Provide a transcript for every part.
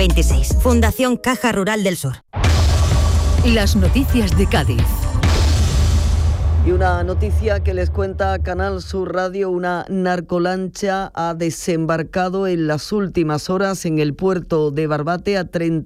26. Fundación Caja Rural del Sur. Las noticias de Cádiz. Y una noticia que les cuenta Canal Sur Radio: una narcolancha ha desembarcado en las últimas horas en el puerto de Barbate a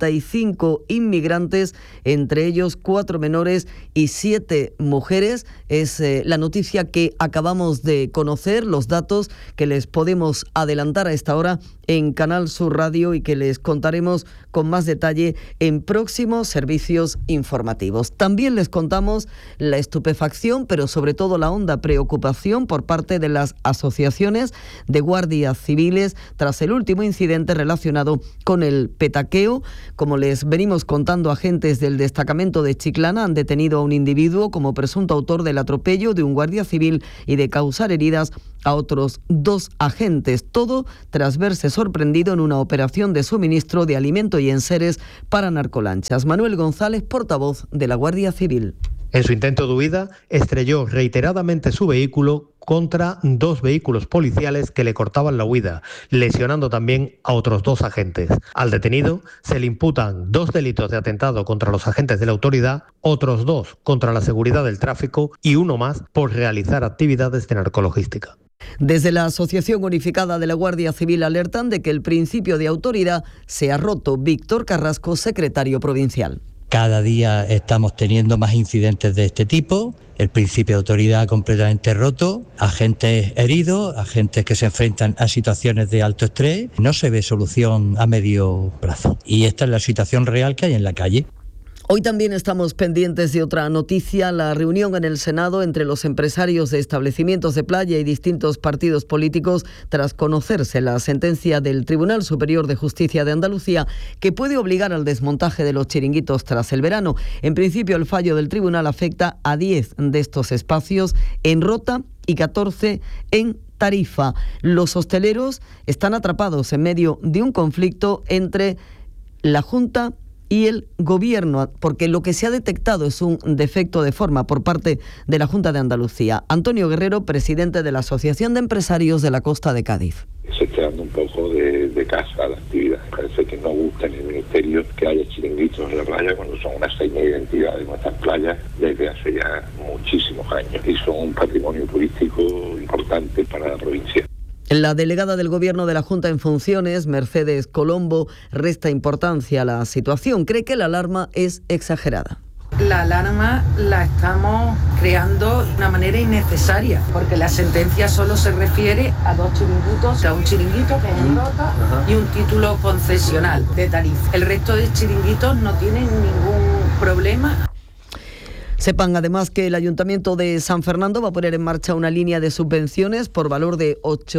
35 inmigrantes, entre ellos 4 menores y 7 mujeres. Es la noticia que acabamos de conocer, los datos que les podemos adelantar a esta hora en Canal Sur Radio y que les contaremos con más detalle en próximos servicios informativos. También les contamos la estupefacción, pero sobre todo la honda preocupación por parte de las asociaciones de guardias civiles tras el último incidente relacionado con el petaqueo. Como les venimos contando, agentes del destacamento de Chiclana han detenido a un individuo como presunto autor del atropello de un guardia civil y de causar heridas a otros 2 agentes, todo tras verse sorprendido en una operación de suministro de alimento y enseres para narcolanchas. Manuel González, portavoz de la Guardia Civil. En su intento de huida, estrelló reiteradamente su vehículo contra 2 vehículos policiales que le cortaban la huida, lesionando también a otros 2 agentes. Al detenido se le imputan 2 delitos de atentado contra los agentes de la autoridad, otros 2 contra la seguridad del tráfico y 1 más por realizar actividades de narcologística. Desde la Asociación Unificada de la Guardia Civil alertan de que el principio de autoridad se ha roto. Víctor Carrasco, secretario provincial. Cada día estamos teniendo más incidentes de este tipo, el principio de autoridad completamente roto, agentes heridos, agentes que se enfrentan a situaciones de alto estrés. No se ve solución a medio plazo y esta es la situación real que hay en la calle. Hoy también estamos pendientes de otra noticia: la reunión en el Senado entre los empresarios de establecimientos de playa y distintos partidos políticos tras conocerse la sentencia del Tribunal Superior de Justicia de Andalucía que puede obligar al desmontaje de los chiringuitos tras el verano. En principio, el fallo del tribunal afecta a 10 de estos espacios en Rota y 14 en Tarifa. Los hosteleros están atrapados en medio de un conflicto entre la Junta y el Gobierno, porque lo que se ha detectado es un defecto de forma por parte de la Junta de Andalucía. Antonio Guerrero, presidente de la Asociación de Empresarios de la Costa de Cádiz. Se está dando un poco de casa a la actividad. Parece que no gusta en el Ministerio que haya chiringuitos en la playa cuando son una seña de identidad de nuestras playas desde hace ya muchísimos años y son un patrimonio turístico importante para la provincia. La delegada del Gobierno de la Junta en funciones, Mercedes Colombo, resta importancia a la situación. Cree que la alarma es exagerada. La alarma la estamos creando de una manera innecesaria, porque la sentencia solo se refiere a 2 chiringuitos, a un chiringuito que es en Rota y un título concesional de Tarifa. El resto de chiringuitos no tienen ningún problema. Sepan además que el Ayuntamiento de San Fernando va a poner en marcha una línea de subvenciones por valor de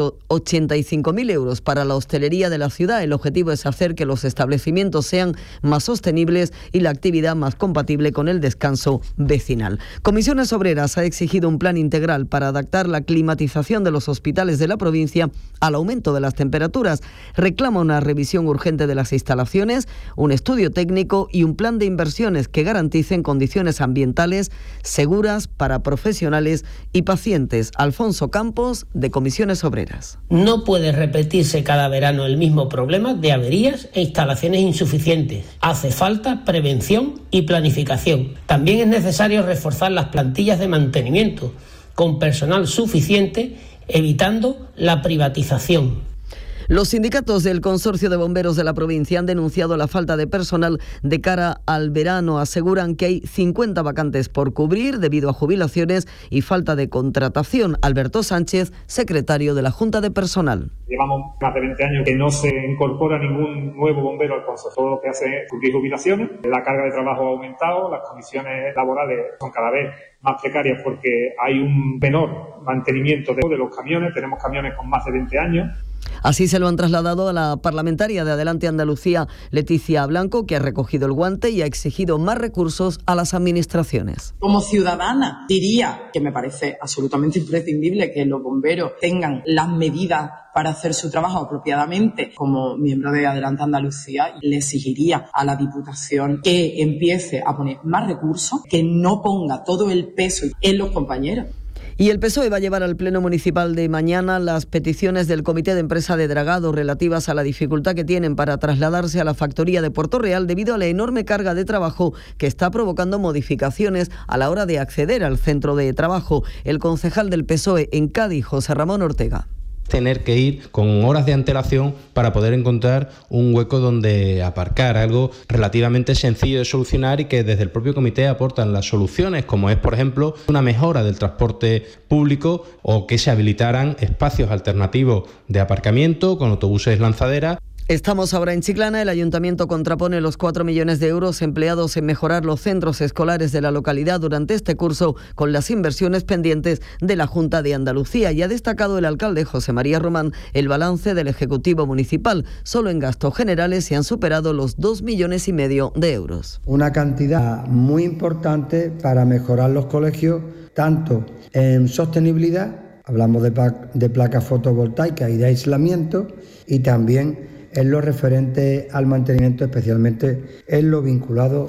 85.000 euros para la hostelería de la ciudad. El objetivo es hacer que los establecimientos sean más sostenibles y la actividad más compatible con el descanso vecinal. Comisiones Obreras ha exigido un plan integral para adaptar la climatización de los hospitales de la provincia al aumento de las temperaturas. Reclama una revisión urgente de las instalaciones, un estudio técnico y un plan de inversiones que garanticen condiciones ambientales seguras para profesionales y pacientes. Alfonso Campos, de Comisiones Obreras. No puede repetirse cada verano el mismo problema de averías e instalaciones insuficientes. Hace falta prevención y planificación. También es necesario reforzar las plantillas de mantenimiento con personal suficiente, evitando la privatización. Los sindicatos del Consorcio de Bomberos de la provincia han denunciado la falta de personal de cara al verano. Aseguran que hay 50 vacantes por cubrir debido a jubilaciones y falta de contratación. Alberto Sánchez, secretario de la Junta de Personal. Llevamos más de 20 años que no se incorpora ningún nuevo bombero al Consejo. Todo lo que hace es cubrir jubilaciones. La carga de trabajo ha aumentado, las condiciones laborales son cada vez más precarias porque hay un menor mantenimiento de los camiones. Tenemos camiones con más de 20 años. Así se lo han trasladado a la parlamentaria de Adelante Andalucía, Leticia Blanco, que ha recogido el guante y ha exigido más recursos a las administraciones. Como ciudadana diría que me parece absolutamente imprescindible que los bomberos tengan las medidas para hacer su trabajo apropiadamente. Como miembro de Adelante Andalucía, le exigiría a la Diputación que empiece a poner más recursos, que no ponga todo el peso en los compañeros. Y el PSOE va a llevar al Pleno Municipal de mañana las peticiones del Comité de Empresa de Dragado relativas a la dificultad que tienen para trasladarse a la factoría de Puerto Real debido a la enorme carga de trabajo que está provocando modificaciones a la hora de acceder al centro de trabajo. El concejal del PSOE en Cádiz, José Ramón Ortega. Tener que ir con horas de antelación para poder encontrar un hueco donde aparcar, algo relativamente sencillo de solucionar y que desde el propio comité aportan las soluciones, como es, por ejemplo, una mejora del transporte público o que se habilitaran espacios alternativos de aparcamiento con autobuses lanzaderas. Estamos ahora en Chiclana. El Ayuntamiento contrapone los 4 millones de euros empleados en mejorar los centros escolares de la localidad durante este curso con las inversiones pendientes de la Junta de Andalucía. Y ha destacado el alcalde José María Román el balance del Ejecutivo Municipal. Solo en gastos generales se han superado los 2,5 millones de euros. Una cantidad muy importante para mejorar los colegios, tanto en sostenibilidad, hablamos de placas fotovoltaicas y de aislamiento, y también en lo referente al mantenimiento, especialmente en lo vinculado